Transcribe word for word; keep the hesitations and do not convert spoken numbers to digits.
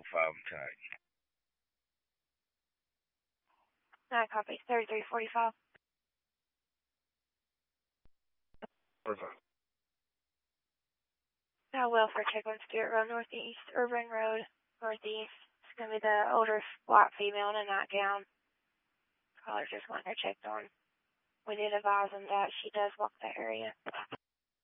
oh five and tag. Nine copy, thirty-three forty-five. Perfect. Now welfare check on Spirit Road Northeast, Urban Road Northeast. It's going to be the older black female in a nightgown. Caller just wanting her checked on. We did advise them that she does walk that area.